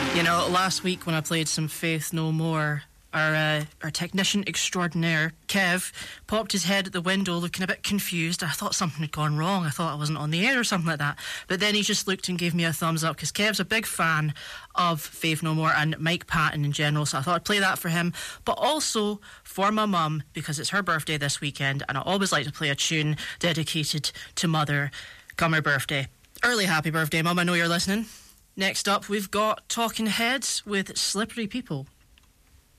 You know, last week when I played some Faith No More, our technician extraordinaire, Kev, popped his head at the window looking a bit confused. I thought something had gone wrong. I thought I wasn't on the air or something like that. But then he just looked and gave me a thumbs up because Kev's a big fan of Faith No More and Mike Patton in general, so I thought I'd play that for him. But also for my mum, because it's her birthday this weekend, and I always like to play a tune dedicated to Mother come her birthday. Early happy birthday, Mum. I know you're listening. Next up, we've got Talking Heads with Slippery People.